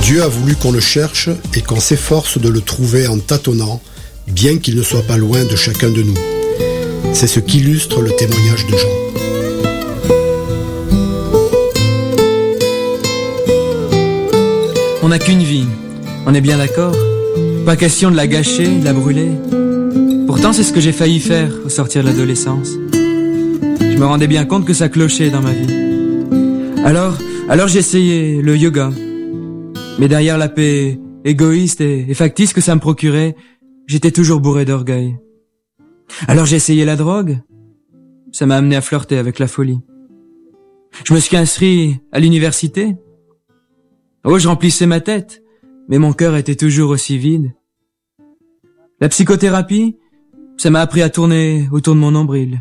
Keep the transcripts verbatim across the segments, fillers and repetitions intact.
Dieu a voulu qu'on le cherche et qu'on s'efforce de le trouver en tâtonnant, bien qu'il ne soit pas loin de chacun de nous. C'est ce qu'illustre le témoignage de Jean. On n'a qu'une vie, on est bien d'accord? Pas question de la gâcher, de la brûler. Pourtant c'est ce que j'ai failli faire au sortir de l'adolescence. Je me rendais bien compte que ça clochait dans ma vie. Alors, alors j'ai essayé le yoga. Mais derrière la paix égoïste et, et factice que ça me procurait, j'étais toujours bourré d'orgueil. Alors j'ai essayé la drogue. Ça m'a amené à flirter avec la folie. Je me suis inscrit à l'université. Oh, je remplissais ma tête, mais mon cœur était toujours aussi vide. La psychothérapie, ça m'a appris à tourner autour de mon nombril.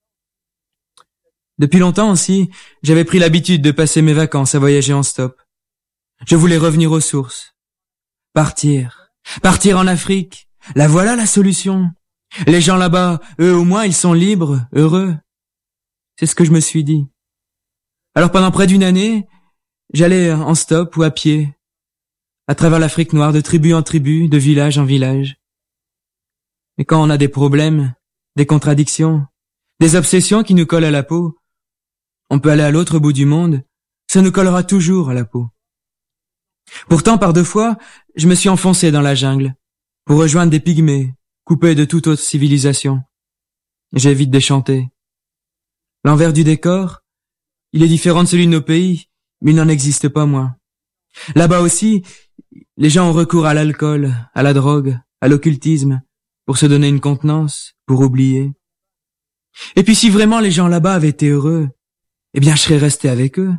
Depuis longtemps aussi, j'avais pris l'habitude de passer mes vacances à voyager en stop. Je voulais revenir aux sources. Partir. Partir en Afrique. La voilà la solution. Les gens là-bas, eux au moins, ils sont libres, heureux. C'est ce que je me suis dit. Alors pendant près d'une année, j'allais en stop ou à pied, à travers l'Afrique noire, de tribu en tribu, de village en village. Mais quand on a des problèmes, des contradictions, des obsessions qui nous collent à la peau, on peut aller à l'autre bout du monde, ça nous collera toujours à la peau. Pourtant, par deux fois, je me suis enfoncé dans la jungle, pour rejoindre des pygmées, coupés de toute autre civilisation. J'ai vite déchanté. L'envers du décor, il est différent de celui de nos pays, mais il n'en existe pas moins. Là-bas aussi, les gens ont recours à l'alcool, à la drogue, à l'occultisme, pour se donner une contenance, pour oublier. Et puis si vraiment les gens là-bas avaient été heureux, eh bien je serais resté avec eux.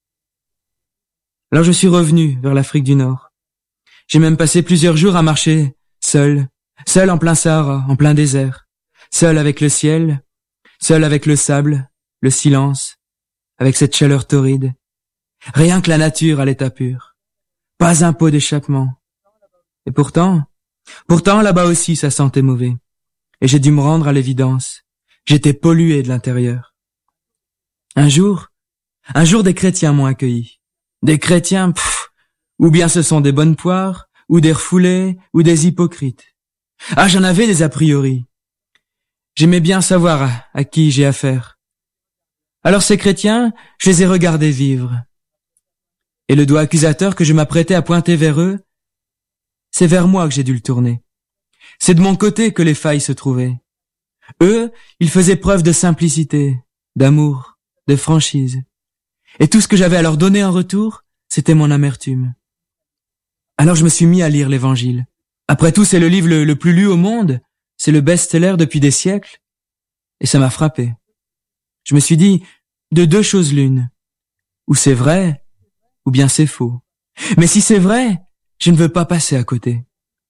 Alors je suis revenu vers l'Afrique du Nord. J'ai même passé plusieurs jours à marcher, seul, seul en plein Sahara, en plein désert, seul avec le ciel, seul avec le sable, le silence, avec cette chaleur torride. Rien que la nature à l'état pur. Pas un pot d'échappement. Et pourtant, pourtant là-bas aussi ça sentait mauvais. Et j'ai dû me rendre à l'évidence. J'étais pollué de l'intérieur. Un jour, un jour des chrétiens m'ont accueilli. Des chrétiens, pff, ou bien ce sont des bonnes poires, ou des refoulés, ou des hypocrites. Ah, j'en avais des a priori. J'aimais bien savoir à, à qui j'ai affaire. Alors ces chrétiens, je les ai regardés vivre. Et le doigt accusateur que je m'apprêtais à pointer vers eux, c'est vers moi que j'ai dû le tourner. C'est de mon côté que les failles se trouvaient. Eux, ils faisaient preuve de simplicité, d'amour, de franchise. Et tout ce que j'avais à leur donner en retour, c'était mon amertume. Alors je me suis mis à lire l'Évangile. Après tout, c'est le livre le, le plus lu au monde, c'est le best-seller depuis des siècles. Et ça m'a frappé. Je me suis dit, de deux choses l'une. Ou c'est vrai, ou bien c'est faux. Mais si c'est vrai, je ne veux pas passer à côté.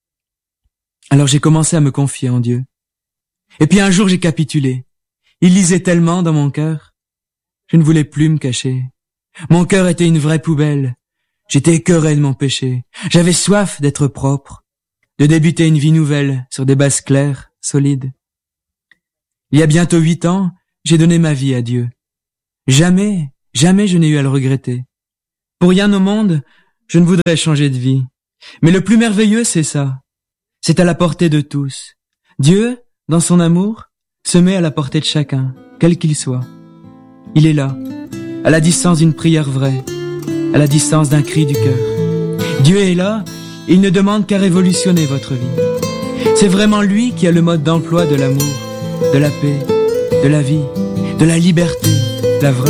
Alors j'ai commencé à me confier en Dieu. Et puis un jour j'ai capitulé. Il lisait tellement dans mon cœur. Je ne voulais plus me cacher. Mon cœur était une vraie poubelle. J'étais écœuré de mon péché. J'avais soif d'être propre, de débuter une vie nouvelle sur des bases claires, solides. Il y a bientôt huit ans, j'ai donné ma vie à Dieu. Jamais, jamais je n'ai eu à le regretter. Pour rien au monde, je ne voudrais changer de vie. Mais le plus merveilleux, c'est ça. C'est à la portée de tous. Dieu, dans son amour, se met à la portée de chacun, quel qu'il soit. Il est là, à la distance d'une prière vraie, à la distance d'un cri du cœur. Dieu est là, et il ne demande qu'à révolutionner votre vie. C'est vraiment lui qui a le mode d'emploi de l'amour, de la paix, de la vie, de la liberté, la vraie.